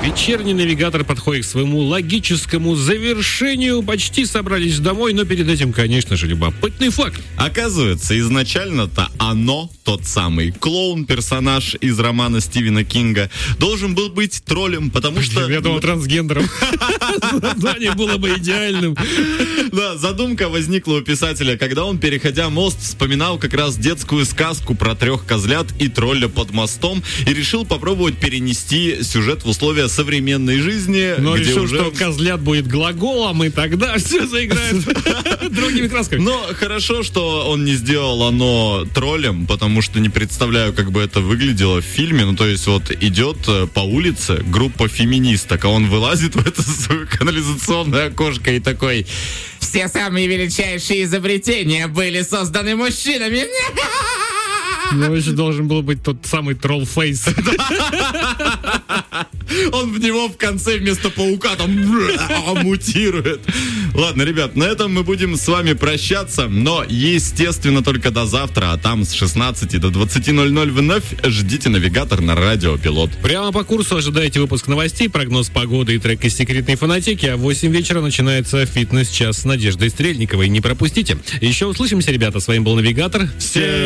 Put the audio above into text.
Вечерний навигатор подходит к своему логическому завершению. Почти собрались домой, но перед этим, конечно же, любопытный факт. Оказывается, изначально-то оно, тот самый клоун, персонаж из романа Стивена Кинга, должен был быть троллем, потому что... Я думал, трансгендером. Задание было бы идеальным. Да, задумка возникла у писателя, когда он, переходя мост, вспоминал как раз детскую сказку про 3 козлят и тролля под мостом и решил попробовать перенести сюжет в условия современной жизни. Но где решил, уже... что козлят будет глаголом, и тогда все заиграет другими красками. Но хорошо, что он не сделал оно троллем, потому что не представляю, как бы это выглядело в фильме. Ну, то есть вот идет по улице группа феминисток, а он вылазит в это канализационное окошко и такой: все самые величайшие изобретения были созданы мужчинами. Ну, еще должен был быть тот самый тролл-фейс. Он в него в конце вместо паука там мутирует. Ладно, ребят, на этом мы будем с вами прощаться, но, естественно, только до завтра, а там с 16 до 20:00 вновь ждите навигатор на Радио Пилот. Прямо по курсу ожидаете выпуск новостей, прогноз погоды и трек из секретной фонотеки, а в 8 вечера начинается фитнес-час с Надеждой Стрельниковой. Не пропустите. Еще услышимся, ребята. С вами был навигатор. Всем